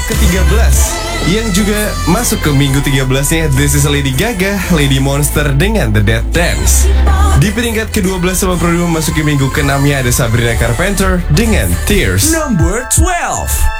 ke-13. Yang juga masuk ke minggu 13-nya This is Lady Gaga, Lady Monster dengan The Dead Dance. Di peringkat ke-12 sama memasuki minggu ke-6-nya ada Sabrina Carpenter dengan Tears. Number 12.